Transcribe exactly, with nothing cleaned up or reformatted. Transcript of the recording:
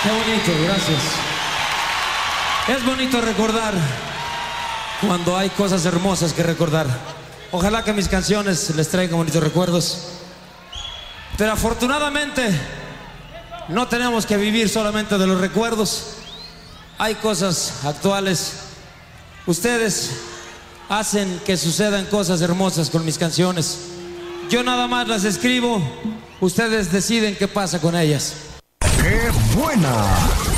Qué bonito, gracias. Es bonito recordar cuando hay cosas hermosas que recordar. Ojalá que mis canciones les traigan bonitos recuerdos. Pero afortunadamente no tenemos que vivir solamente de los recuerdos. Hay cosas actuales. Ustedes hacen que sucedan cosas hermosas con mis canciones. Yo nada más las escribo. Ustedes deciden qué pasa con ellas. ¡Qué buena!